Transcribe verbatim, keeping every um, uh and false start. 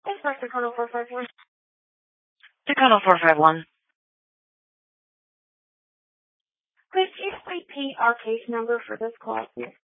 Thanks for Dakota four five one. Dakota four five one. Please, please repeat our case number for this call, please.